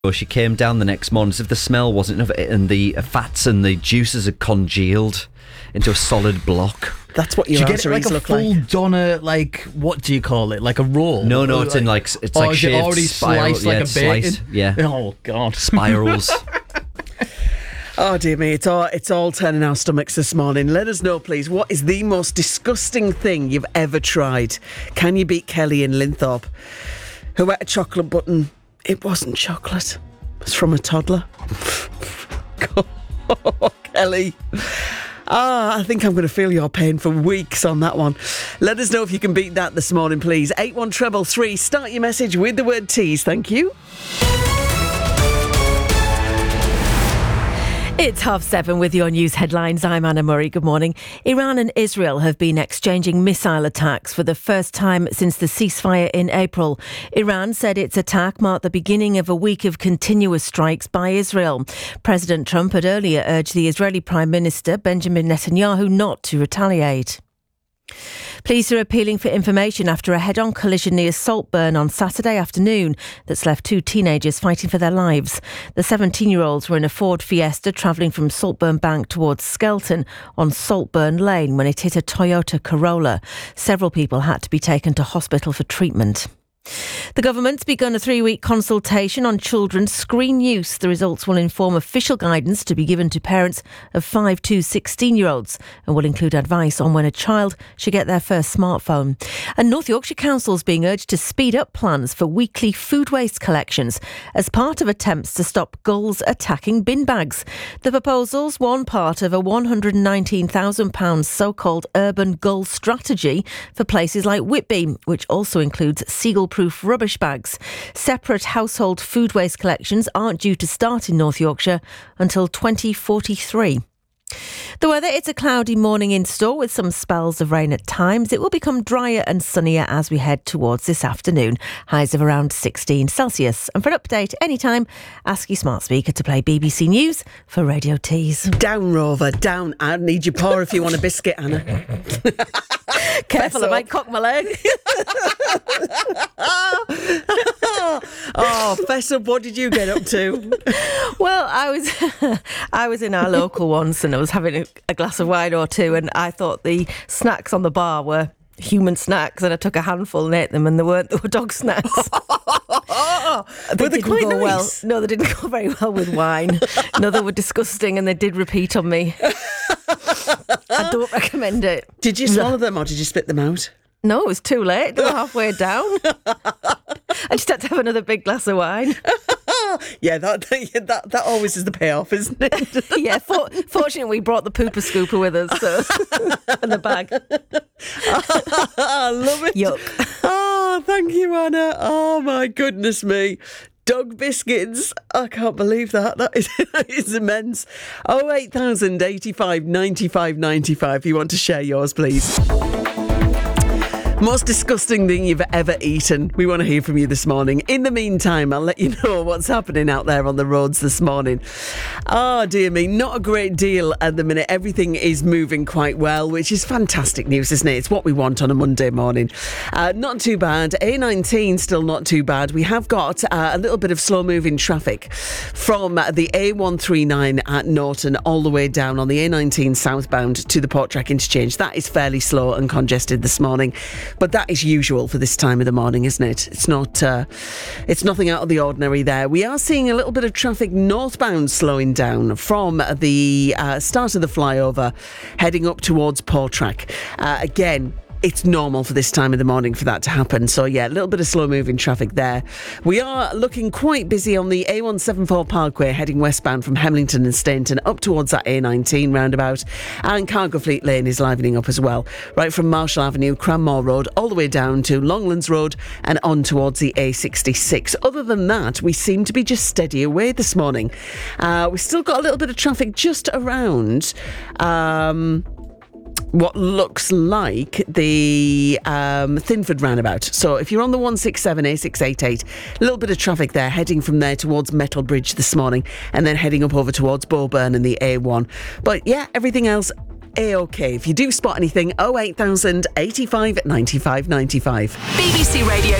She came down the next morning as if the smell wasn't enough, and the fats and the juices had congealed into a solid block. That's what your arteries look like. Do you get like a full doner, like, what do you call it? Like a roll? No, it's in like, it's like shaved it already sliced like a bacon? Yeah. Oh, God. Spirals. Oh dear me, it's all turning our stomachs this morning. Let us know, please, what is the most disgusting thing you've ever tried? Can you beat Kelly in Linthorpe, who ate a chocolate button? It wasn't chocolate. It was from a toddler. Oh, Kelly. I think I'm going to feel your pain for weeks on that one. Let us know if you can beat that this morning, please. 81333. Start your message with the word tease. Thank you. It's 7:30 with your news headlines. I'm Anna Murray. Good morning. Iran and Israel have been exchanging missile attacks for the first time since the ceasefire in April. Iran said its attack marked the beginning of a week of continuous strikes by Israel. President Trump had earlier urged the Israeli Prime Minister Benjamin Netanyahu not to retaliate. Police are appealing for information after a head-on collision near Saltburn on Saturday afternoon that's left two teenagers fighting for their lives. The 17-year-olds were in a Ford Fiesta travelling from Saltburn Bank towards Skelton on Saltburn Lane when it hit a Toyota Corolla. Several people had to be taken to hospital for treatment. The government's begun a 3-week consultation on children's screen use. The results will inform official guidance to be given to parents of 5 to 16-year-olds and will include advice on when a child should get their first smartphone. And North Yorkshire Council is being urged to speed up plans for weekly food waste collections as part of attempts to stop gulls attacking bin bags. The proposal's one part of a £119,000 so-called urban gull strategy for places like Whitby, which also includes seagull-proof rubbish bags. Separate household food waste collections aren't due to start in North Yorkshire until 2043. The weather, it's a cloudy morning in store with some spells of rain at times. It will become drier and sunnier as we head towards this afternoon. Highs of around 16 Celsius. And for an update anytime, ask your smart speaker to play BBC News for Radio Tees. Down, Rover, down. I need your paw if you want a biscuit, Anna. Careful, I might cock my leg. Oh, fess up, what did you get up to? Well, I was in our local once and I was having a glass of wine or two, and I thought the snacks on the bar were human snacks, and I took a handful and ate them, and they were dog snacks. Were they quite nice? Well. No, they didn't go very well with wine. No, they were disgusting and they did repeat on me. I don't recommend it. Did you swallow them or did you spit them out? No, it was too late. They were halfway down. I just had to have another big glass of wine. Yeah, that always is the payoff, isn't it? Yeah, fortunately we brought the pooper scooper with us, so and the bag. I love it. Yuck. Oh, thank you, Anna. Oh, my goodness me. Dog biscuits. I can't believe that. That is immense. 08000 85 95 95. If you want to share yours, please. Most disgusting thing you've ever eaten. We want to hear from you this morning. In the meantime, I'll let you know what's happening out there on the roads this morning. Oh, dear me, not a great deal at the minute. Everything is moving quite well, which is fantastic news, isn't it? It's what we want on a Monday morning. Not too bad. A19 still not too bad. We have got a little bit of slow-moving traffic from the A139 at Norton all the way down on the A19 southbound to the Porttrack interchange. That is fairly slow and congested this morning. But that is usual for this time of the morning, isn't it? It's not. It's nothing out of the ordinary there. We are seeing a little bit of traffic northbound slowing down from the start of the flyover, heading up towards Porttrack. Again, it's normal for this time of the morning for that to happen. So, yeah, a little bit of slow-moving traffic there. We are looking quite busy on the A174 Parkway, heading westbound from Hemlington and Stainton up towards that A19 roundabout. And Cargo Fleet Lane is livening up as well, right from Marshall Avenue, Cranmore Road, all the way down to Longlands Road and on towards the A66. Other than that, we seem to be just steady away this morning. We've still got a little bit of traffic just around what looks like the Thinford roundabout. So if you're on the 167 A688, a little bit of traffic there, heading from there towards Metal Bridge this morning, and then heading up over towards Bowburn and the A1. But yeah, everything else A-OK. If you do spot anything, 08000 85 95 95. BBC Radio